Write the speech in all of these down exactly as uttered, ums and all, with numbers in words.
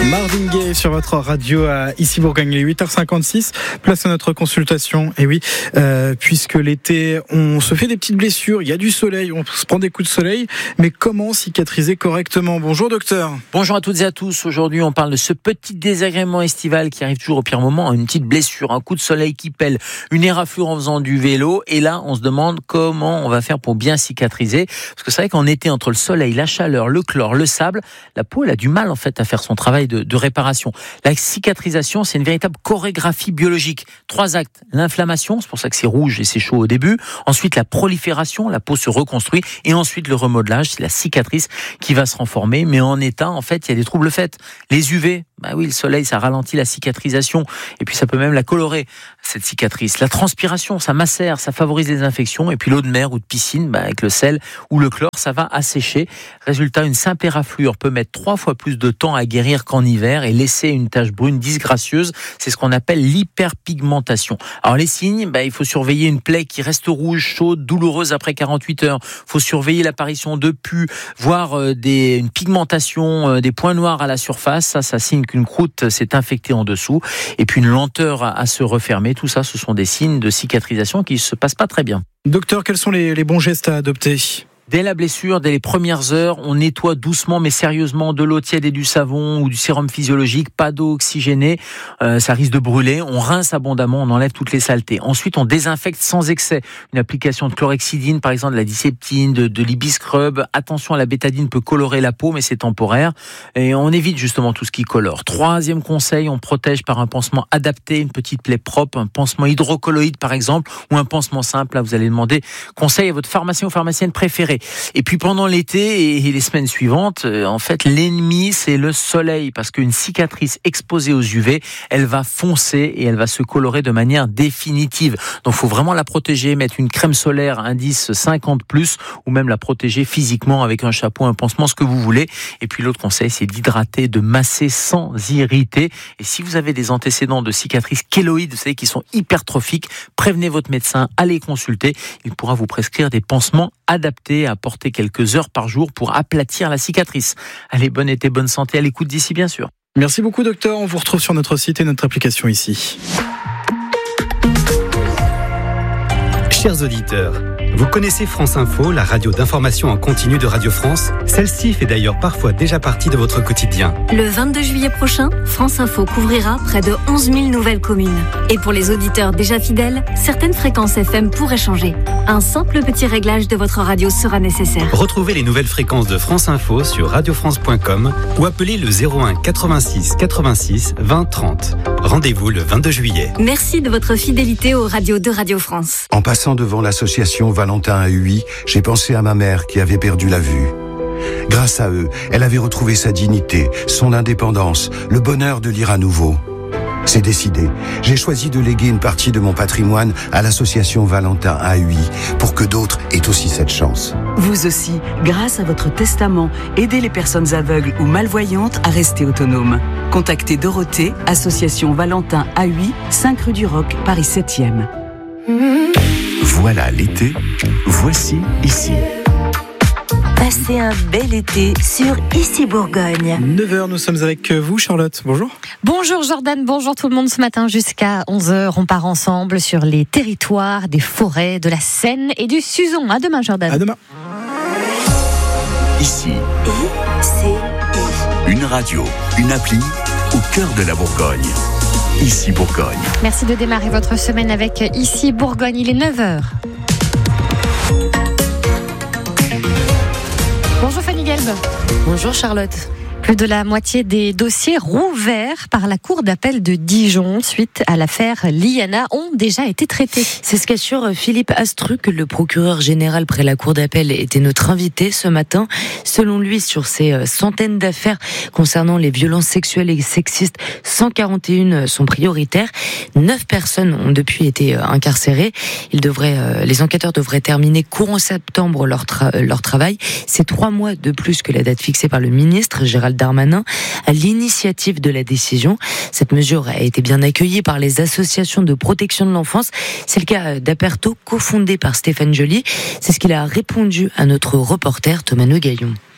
Marvin Gaye sur votre radio à Ici Bourgogne, il est huit heures cinquante-six, place à notre consultation. Et oui, euh, puisque l'été, on se fait des petites blessures, il y a du soleil, on se prend des coups de soleil, mais comment cicatriser correctement? Bonjour docteur. Bonjour à toutes et à tous, aujourd'hui on parle de ce petit désagrément estival qui arrive toujours au pire moment, une petite blessure, un coup de soleil qui pèle, une éraflure en faisant du vélo, et là on se demande comment on va faire pour bien cicatriser, parce que c'est vrai qu'en été, entre le soleil, la chaleur, le chlore, le sable, la peau elle a du mal en fait à faire son travail de, de réparation. La cicatrisation, c'est une véritable chorégraphie biologique. Trois actes. L'inflammation, c'est pour ça que c'est rouge et c'est chaud au début. Ensuite, la prolifération, la peau se reconstruit. Et ensuite, le remodelage, c'est la cicatrice qui va se renformer. Mais en état, en fait, il y a des troubles faits. Les U V, bah oui, le soleil, ça ralentit la cicatrisation. Et puis, ça peut même la colorer, cette cicatrice. La transpiration, ça macère, ça favorise les infections. Et puis, l'eau de mer ou de piscine, bah, avec le sel ou le chlore, ça va assécher. Résultat, une simple éraflure peut mettre trois fois plus de temps à guérir qu'en hiver et laisser une tache brune disgracieuse. C'est ce qu'on appelle l'hyperpigmentation. Alors, les signes, bah, il faut surveiller une plaie qui reste rouge, chaude, douloureuse après quarante-huit heures. Il faut surveiller l'apparition de pus, voire euh, des, une pigmentation, euh, des points noirs à la surface. Ça, ça signe qu'une croûte s'est infectée en dessous. Et puis, une lenteur à, à se refermer. Tout ça, ce sont des signes de cicatrisation qui ne se passent pas très bien. Docteur, quels sont les, les bons gestes à adopter ? Dès la blessure, dès les premières heures, on nettoie doucement mais sérieusement de l'eau tiède et du savon ou du sérum physiologique, pas d'eau oxygénée, euh, ça risque de brûler. On rince abondamment, on enlève toutes les saletés. Ensuite, on désinfecte sans excès. Une application de chlorhexidine, par exemple de la diseptine, de, de l'ibiscrub. Attention, la bétadine peut colorer la peau, mais c'est temporaire. Et on évite justement tout ce qui colore. Troisième conseil, on protège par un pansement adapté, une petite plaie propre, un pansement hydrocolloïde par exemple, ou un pansement simple. Là, vous allez demander conseil à votre pharmacien ou pharmacienne préférée. Et puis pendant l'été et les semaines suivantes, en fait, l'ennemi, c'est le soleil, parce qu'une cicatrice exposée aux U V, elle va foncer et elle va se colorer de manière définitive. Donc, il faut vraiment la protéger, mettre une crème solaire indice cinquante plus, ou même la protéger physiquement avec un chapeau, un pansement, ce que vous voulez. Et puis l'autre conseil, c'est d'hydrater, de masser sans irriter. Et si vous avez des antécédents de cicatrices kéloïdes, vous savez, qui sont hypertrophiques, prévenez votre médecin, allez consulter. Il pourra vous prescrire des pansements adaptés à porter quelques heures par jour pour aplatir la cicatrice. Allez, bon été, bonne santé, à l'écoute d'ici bien sûr. Merci beaucoup docteur, on vous retrouve sur notre site et notre application ici. Chers auditeurs, vous connaissez France Info, la radio d'information en continu de Radio France? Celle-ci fait d'ailleurs parfois déjà partie de votre quotidien. Le vingt-deux juillet prochain, France Info couvrira près de onze mille nouvelles communes. Et pour les auditeurs déjà fidèles, certaines fréquences F M pourraient changer. Un simple petit réglage de votre radio sera nécessaire. Retrouvez les nouvelles fréquences de France Info sur radio france point com ou appelez le zéro un quatre-vingt-six quatre-vingt-six vingt trente. Rendez-vous le vingt-deux juillet. Merci de votre fidélité aux radios de Radio France. En passant devant l'association Valentin à Huy, j'ai pensé à ma mère qui avait perdu la vue. Grâce à eux, elle avait retrouvé sa dignité, son indépendance, le bonheur de lire à nouveau. C'est décidé. J'ai choisi de léguer une partie de mon patrimoine à l'association Valentin à Huy pour que d'autres aient aussi cette chance. Vous aussi, grâce à votre testament, aidez les personnes aveugles ou malvoyantes à rester autonomes. Contactez Dorothée, association Valentin à Huy, cinq rue du Roc, Paris septième. Voilà l'été, voici Ici. Passez un bel été sur Ici Bourgogne. neuf heures, nous sommes avec vous Charlotte, bonjour. Bonjour Jordan, bonjour tout le monde. Ce matin jusqu'à onze heures, on part ensemble sur les territoires des forêts, de la Seine et du Suzon. À demain Jordan. À demain. Ici. Ici. Une radio, une appli au cœur de la Bourgogne. Ici Bourgogne. Merci de démarrer votre semaine avec Ici Bourgogne. Il est neuf heures. Bonjour Fanny Gelb. Bonjour Charlotte. Plus de la moitié des dossiers rouverts par la Cour d'appel de Dijon suite à l'affaire Liana ont déjà été traités. C'est ce qu'assure Philippe Astruc, le procureur général près la Cour d'appel, était notre invité ce matin. Selon lui, sur ces centaines d'affaires concernant les violences sexuelles et sexistes, cent quarante et un sont prioritaires. Neuf personnes ont depuis été incarcérées. Ils devraient, les enquêteurs devraient terminer courant septembre leur, tra- leur travail. C'est trois mois de plus que la date fixée par le ministre Gérald Darmanin à l'initiative de la décision. Cette mesure a été bien accueillie par les associations de protection de l'enfance. C'est le cas d'Aperto, cofondé par Stéphane Joly. C'est ce qu'il a répondu à notre reporter Thomas Gaillon.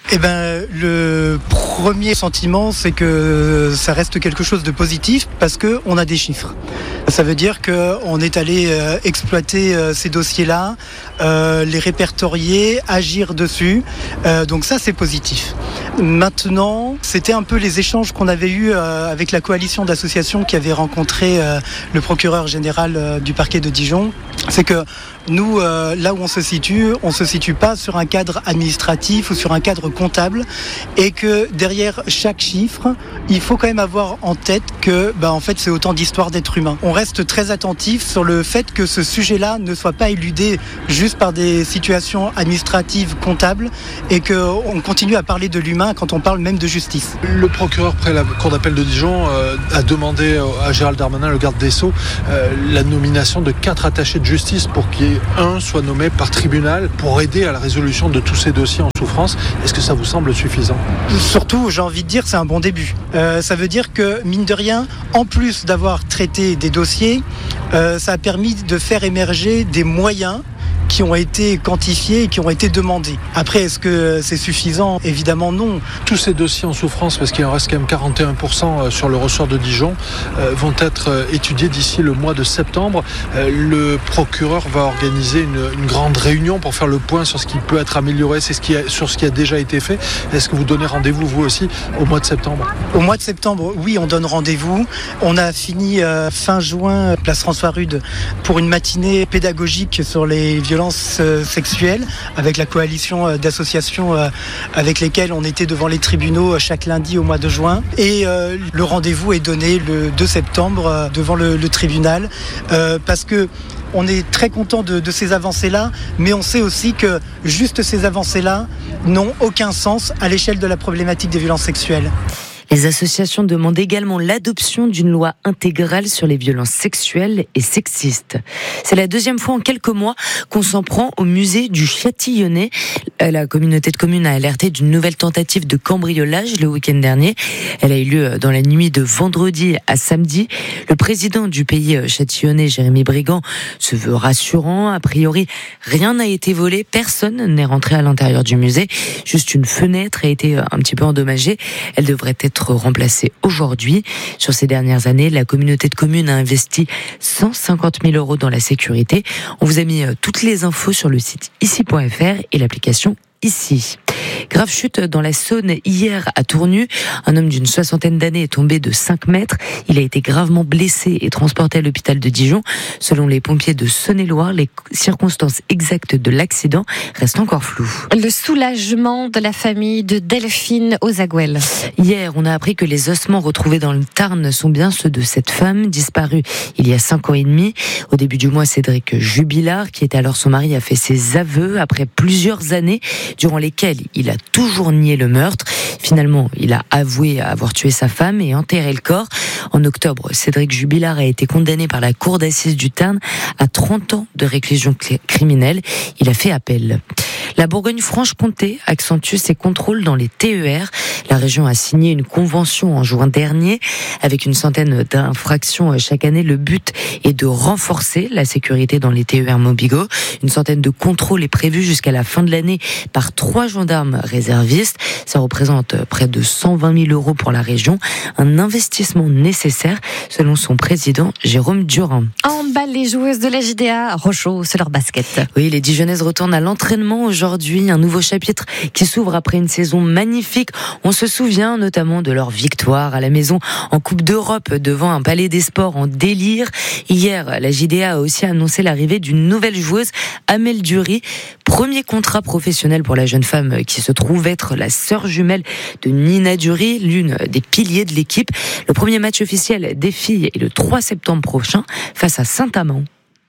Eh ben, le premier sentiment, c'est que ça reste quelque chose de positif parce que on a des chiffres. Ça veut dire qu'on est allé euh, exploiter euh, ces dossiers-là, euh, les répertorier, agir dessus. Euh, donc ça, c'est positif. Maintenant, c'était un peu les échanges qu'on avait eus euh, avec la coalition d'associations qui avait rencontré euh, le procureur général euh, du parquet de Dijon. C'est que nous, euh, là où on se situe, on se situe pas sur un cadre administratif ou sur un cadre comptable, et que derrière chaque chiffre, il faut quand même avoir en tête que, bah, en fait, c'est autant d'histoires d'êtres humains. On reste très attentif sur le fait que ce sujet-là ne soit pas éludé juste par des situations administratives, comptables, et qu'on continue à parler de l'humain quand on parle même de justice. Le procureur près la cour d'appel de Dijon euh, a demandé à Gérald Darmanin, le garde des Sceaux, euh, la nomination de quatre attachés de justice pour qu'il y ait un soit nommé par tribunal pour aider à la résolution de tous ces dossiers en souffrance. Est-ce que ça vous semble suffisant ? Surtout, j'ai envie de dire, c'est un bon début. Euh, ça veut dire que, mine de rien, en plus d'avoir traité des dossiers, euh, ça a permis de faire émerger des moyens qui ont été quantifiés et qui ont été demandés. Après, est-ce que c'est suffisant ? Évidemment non. Tous ces dossiers en souffrance, parce qu'il en reste quand même quarante et un pour cent sur le ressort de Dijon, euh, vont être étudiés d'ici le mois de septembre. Euh, le procureur va organiser une, une grande réunion pour faire le point sur ce qui peut être amélioré, c'est ce qui a, sur ce qui a déjà été fait. Est-ce que vous donnez rendez-vous, vous aussi, au mois de septembre ? Au mois de septembre, oui, on donne rendez-vous. On a fini euh, fin juin, place François Rude, pour une matinée pédagogique sur les violences sexuelles avec la coalition d'associations avec lesquelles on était devant les tribunaux chaque lundi au mois de juin. Et euh, le rendez-vous est donné le deux septembre devant le, le tribunal euh, parce que on est très content de, de ces avancées-là, mais on sait aussi que juste ces avancées-là n'ont aucun sens à l'échelle de la problématique des violences sexuelles. Les associations demandent également l'adoption d'une loi intégrale sur les violences sexuelles et sexistes. C'est la deuxième fois en quelques mois qu'on s'en prend au musée du Châtillonnais. La communauté de communes a alerté d'une nouvelle tentative de cambriolage le week-end dernier. Elle a eu lieu dans la nuit de vendredi à samedi. Le président du pays châtillonnais, Jérémy Brigand, se veut rassurant. A priori, rien n'a été volé, personne n'est rentré à l'intérieur du musée. Juste une fenêtre a été un petit peu endommagée. Elle devrait être remplacée aujourd'hui. Sur ces dernières années, la communauté de communes a investi cent cinquante mille euros dans la sécurité. On vous a mis toutes les infos sur le site ici point f r et l'application Ici. Grave chute dans la Saône hier à Tournu. Un homme d'une soixantaine d'années est tombé de cinq mètres. Il a été gravement blessé et transporté à l'hôpital de Dijon. Selon les pompiers de Saône-et-Loire, les circonstances exactes de l'accident restent encore floues. Le soulagement de la famille de Delphine Ozagouel. Hier, on a appris que les ossements retrouvés dans le Tarn sont bien ceux de cette femme disparue il y a cinq ans et demi. Au début du mois, Cédric Jubilard, qui était alors son mari, a fait ses aveux après plusieurs années durant lesquelles il a toujours nié le meurtre. Finalement, il a avoué avoir tué sa femme et enterré le corps. En octobre, Cédric Jubilard a été condamné par la cour d'assises du Tarn à trente ans de réclusion criminelle. Il a fait appel. La Bourgogne-Franche-Comté accentue ses contrôles dans les T E R. La région a signé une convention en juin dernier avec une centaine d'infractions chaque année. Le but est de renforcer la sécurité dans les T E R Mobigo. Une centaine de contrôles est prévue jusqu'à la fin de l'année par trois gendarmes réservistes. Ça représente près de cent vingt mille euros pour la région. Un investissement nécessaire selon son président Jérôme Durand. Handball, les joueuses de la J D A rechaussent leur basket. Oui, les Dijonnaises retournent à l'entraînement aujourd'hui. Un nouveau chapitre qui s'ouvre après une saison magnifique. On se souvient notamment de leur victoire à la maison en Coupe d'Europe devant un palais des sports en délire. Hier, la J D A a aussi annoncé l'arrivée d'une nouvelle joueuse, Amel Dury. Premier contrat professionnel pour la jeune femme qui se trouve être la sœur jumelle de Nina Dury, l'une des piliers de l'équipe. Le premier match officiel des filles est le trois septembre prochain face à Saint-Amand.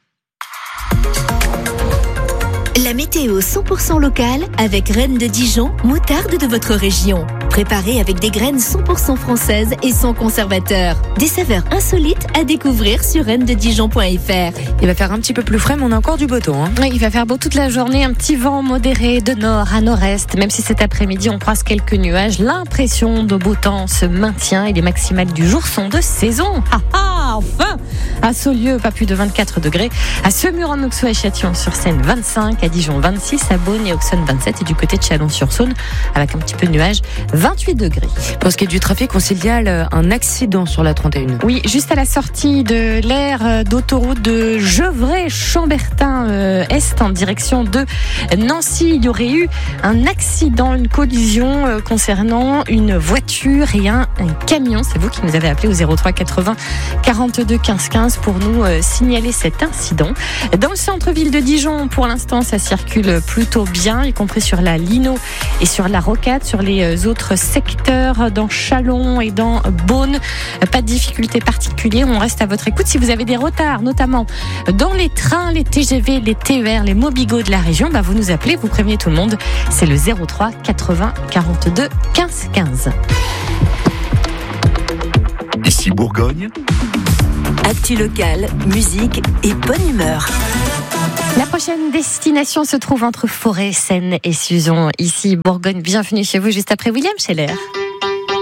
La météo cent pour cent locale avec Reine de Dijon, moutarde de votre région. Préparée avec des graines cent pour cent françaises et sans conservateur. Des saveurs insolites à découvrir sur reine de dijon point f r. Il va faire un petit peu plus frais, mais on a encore du beau temps. Hein. Oui, il va faire beau toute la journée. Un petit vent modéré de nord à nord-est. Même si cet après-midi, on croise quelques nuages, l'impression de beau temps se maintient et les maximales du jour sont de saison. Ah ah! enfin à Saulieu, pas plus de vingt-quatre degrés. À Semur-en-Auxois et Châtillon-sur-Seine, vingt-cinq. À Dijon, vingt-six. À Beaune et Auxonne, vingt-sept. Et du côté de Chalon-sur-Saône, avec un petit peu de nuages, vingt-huit degrés. Pour ce qui est du trafic, on signale un accident sur la trente et un. Oui, juste à la sortie de l'aire d'autoroute de Gevrey-Chambertin euh, Est en direction de Nancy. Il y aurait eu un accident, une collision euh, concernant une voiture et un, un camion. C'est vous qui nous avez appelé au zéro trois quatre-vingts quarante-deux quinze quinze pour nous euh, signaler cet incident. Dans le centre-ville de Dijon, pour l'instant, ça circule plutôt bien, y compris sur la Lino et sur la Rocade. Sur les autres secteurs, dans Chalon et dans Beaune, pas de difficultés particulières. On reste à votre écoute. Si vous avez des retards, notamment dans les trains, les T G V, les T E R, les Mobigo de la région, bah vous nous appelez, vous prévenez tout le monde. C'est le zéro trois quatre-vingts quarante-deux quinze quinze. Ici Bourgogne. Actu locale, musique et bonne humeur. La prochaine destination se trouve entre Forêt, Seine et Suzon. Ici Bourgogne, bienvenue chez vous juste après William Scheller.